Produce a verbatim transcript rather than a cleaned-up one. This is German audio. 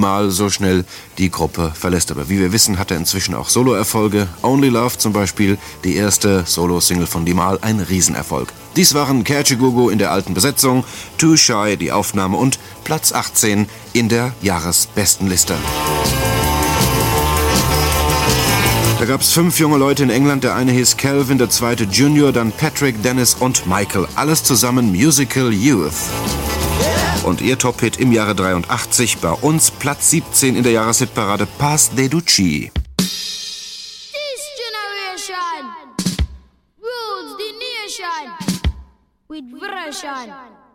Mal so schnell die Gruppe verlässt. Aber wie wir wissen, hat er inzwischen auch Solo-Erfolge. Only Love zum Beispiel, die erste Solo-Single von Limahl, ein Riesenerfolg. Dies waren Kerçe in der alten Besetzung, Too Shy, die Aufnahme und Platz achtzehn in der Jahresbestenliste. Da gab es fünf junge Leute in England, der eine hieß Calvin, der zweite Junior, dann Patrick, Dennis und Michael. Alles zusammen Musical Youth. Und ihr Top-Hit im Jahre dreiundachtzig, bei uns Platz siebzehn in der Jahreshitparade, Paz de Ducci. This generation rules the nation with version.